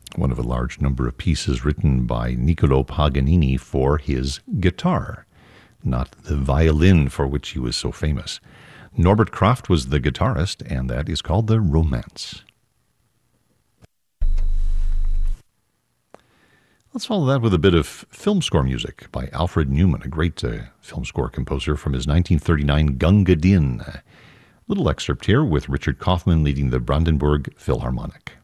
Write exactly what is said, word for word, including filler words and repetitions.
one of a large number of pieces written by Niccolo Paganini for his guitar, not the violin for which he was so famous. Norbert Kraft was the guitarist, and that is called the Romance. Let's follow that with a bit of film score music by Alfred Newman, a great uh, film score composer from his nineteen thirty-nine Gunga Din. A little excerpt here with Richard Kaufman leading the Brandenburg Philharmonic.